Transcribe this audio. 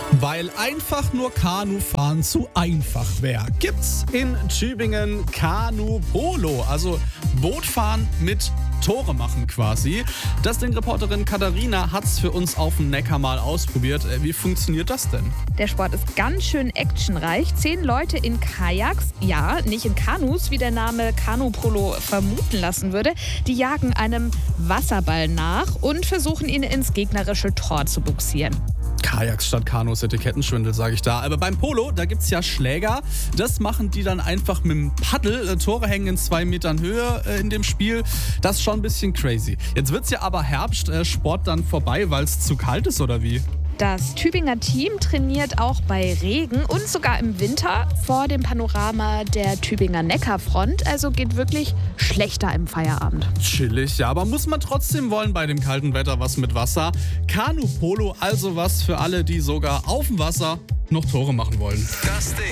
Weil einfach nur Kanufahren zu einfach wäre, gibt's in Tübingen Kanu-Polo, also Bootfahren mit Tore machen quasi. Das Ding-Reporterin Katharina hat's für uns auf dem Neckar mal ausprobiert. Wie funktioniert das denn? Der Sport ist ganz schön actionreich. 10 Leute in Kajaks, ja, nicht in Kanus, wie der Name Kanu-Polo vermuten lassen würde. Die jagen einem Wasserball nach und versuchen ihn ins gegnerische Tor zu buxieren. Kajaks statt Kanus, Etikettenschwindel, sage ich da. Aber beim Polo, da gibt's ja Schläger. Das machen die dann einfach mit dem Paddel. Tore hängen in 2 Metern Höhe in dem Spiel. Das ist schon ein bisschen crazy. Jetzt wird's ja aber Herbst, Sport dann vorbei, weil es zu kalt ist, oder wie? Das Tübinger Team trainiert auch bei Regen und sogar im Winter vor dem Panorama der Tübinger Neckarfront. Also geht wirklich schlechter im Feierabend. Chillig, ja, aber muss man trotzdem wollen bei dem kalten Wetter was mit Wasser. Kanu-Polo, also was für alle, die sogar auf dem Wasser noch Tore machen wollen. Das Ding.